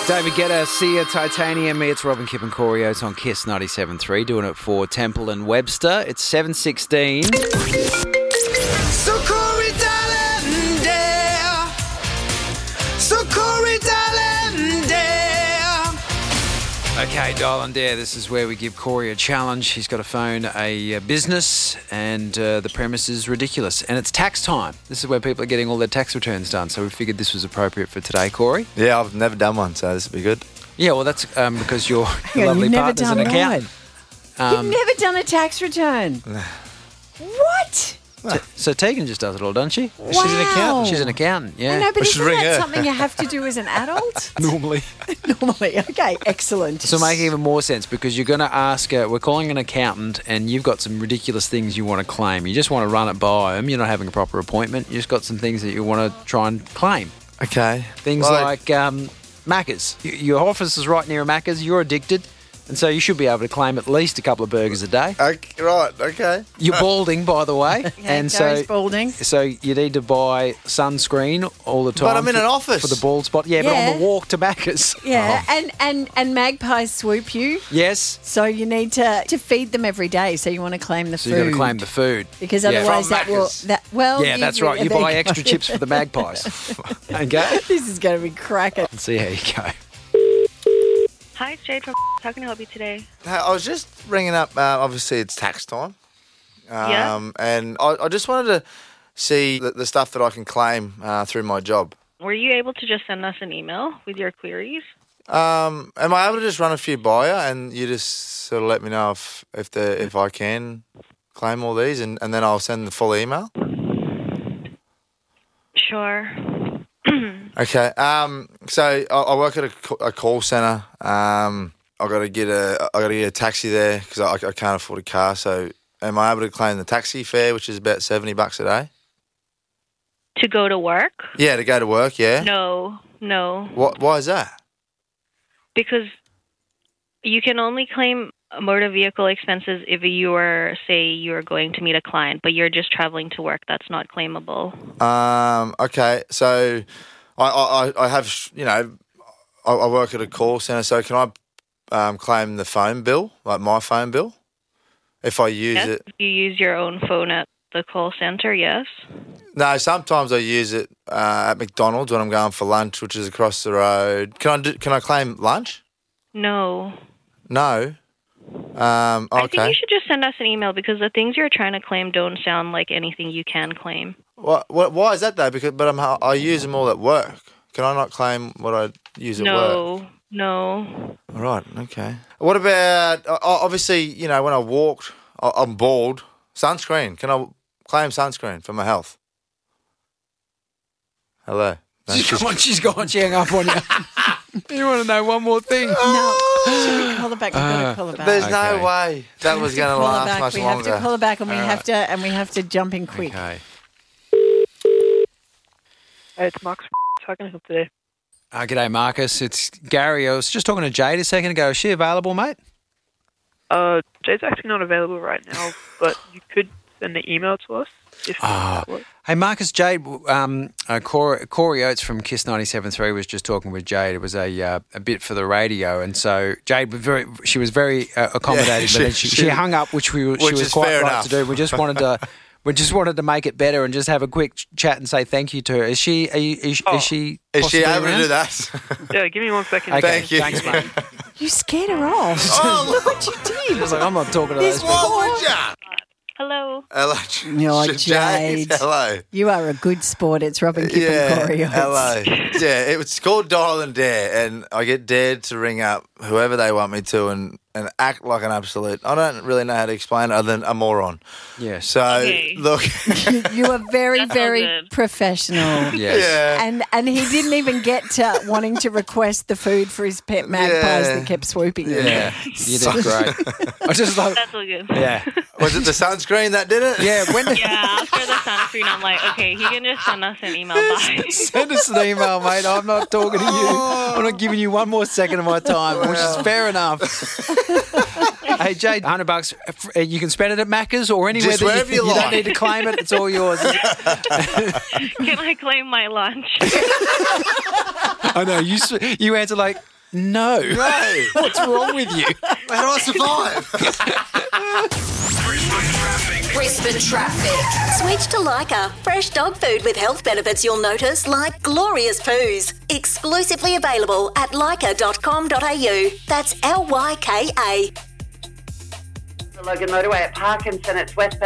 David Guetta, Sia, Titanium. Me, it's Robin, Kip and Corey Oates on Kiss 97.3, doing it for Temple and Webster. It's 7:16. So Corey, darling, dear. So Corey, darling, dear. Okay, Dial and Dare, this is where we give Corey a challenge. He's got to phone a business and the premise is ridiculous. And it's tax time. This is where people are getting all their tax returns done. So we figured this was appropriate for today, Corey. Yeah, I've never done one, so this will be good. Yeah, well, that's because your on, lovely you've never partner's an done accountant. You've never done a tax return. What? So Tegan just does it all, doesn't she? Wow. She's an accountant. She's an accountant, yeah. I know, but We should isn't ring that her. something you have to do as an adult? Normally. Normally. Okay, excellent. So make even more sense because you're going to ask, we're calling an accountant and you've got some ridiculous things you want to claim. You just want to run it by them. You're not having a proper appointment. You just got some things that you want to try and claim. Okay. Things like Macca's. Your office is right near a Macca's. You're addicted. And so you should be able to claim at least a couple of burgers a day. Okay, right, okay. You're balding, by the way. and Gary's balding. So you need to buy sunscreen all the time. But I'm in an office. For the bald spot. Yeah, but on the walk to Macca's. Yeah, and magpies swoop you. Yes. So you need to feed them every day. So you want to claim the So food. you've got to claim the food. Because Yeah. otherwise From that will... Macca's. Yeah, that's right. You there buy go. extra chips for the magpies. Okay? This is going to be cracking. Let's see how you go. Hi, it's Jade from How can I help you today? I was just ringing up, obviously it's tax time. Yeah. And I just wanted to see the stuff that I can claim through my job. Were you able to just send us an email with your queries? Am I able to just run a few by you and you just sort of let me know if I can claim all these and then I'll send the full email? Sure. Okay. So I work at a call center. I got to get a taxi there because I can't afford a car. So am I able to claim the taxi fare, which is about $70 a day? To go to work? Yeah, to go to work. Yeah. No. Why is that? Because you can only claim motor vehicle expenses if you are, say, you are going to meet a client, but you're just traveling to work. That's not claimable. Okay. So I have, I work at a call center. So can I claim the phone bill, like my phone bill, if I use Yes, it? if you use your own phone at the call center, yes. No, sometimes I use it at McDonald's when I'm going for lunch, which is across the road. Can I claim lunch? No. No. I think Okay. you should just send us an email because the things you're trying to claim don't sound like anything you can claim. Why is that though? But I use them all at work. Can I not claim what I use at work? No. All right. Okay. What about obviously? When I walked, I'm bald. Sunscreen. Can I claim sunscreen for my health? Hello. No, She's gone. She hung up on you. You want to know one more thing? No. Should we call her back? We've got to call her back. There's Okay. no way that was going to Call her last back. much We longer. have to call her back, and we All have to jump in quick. Okay. Hey, it's Max. How can I help today? G'day, Marcus. It's Gary. I was just talking to Jade a second ago. Is she available, mate? Jade's actually not available right now, but you could send an email to us if that works. Hey, Marcus, Jade, Corey Oates from Kiss 97.3 was just talking with Jade. It was a bit for the radio, and so Jade was very accommodating, Yeah, but then she hung up, which she was is quite fair right enough. to do. We just wanted to make it better and just have a quick chat and say thank you to her. Is she Is she possibly able to around? do that? Yeah, give me 1 second. Okay, Thank you. Thanks, mate. You scared her off. Oh, Look what you did. She was like, I'm not talking to those people. Why would you? Hello. Hello, You're Jade. Hello. You are a good sport. It's Robin Kip and Corey Oates. hello. Yeah, it's called Dial and Dare, and I get dared to ring up whoever they want me to and act like an absolute. I don't really know how to explain it other than a moron. Yes. So, Okay. look. You are very, That's all very good. professional. Yes. Yeah. And he didn't even get to wanting to request the food for his pet magpies Yeah. that kept swooping him. Yeah, you did great. I just like, That's all good. yeah. Was it the sunscreen that did it? Yeah, when Yeah, after the sunscreen, I'm like, okay, he can just send us an email. Bye. send us an email, mate. I'm not talking to you. I'm not giving you one more second of my time, which is fair enough. Hey, Jade, $100. You can spend it at Macca's or anywhere Just that wherever you don't like. need to claim it. It's all yours. Can I claim my lunch? I know. You answer like, No. No. What's wrong with you? How do I survive? Brisbane traffic. Switch to Lyca. Fresh dog food with health benefits you'll notice, like glorious poos. Exclusively available at lyca.com.au. That's Lyka. The Logan Motorway at Parkinson, it's westbound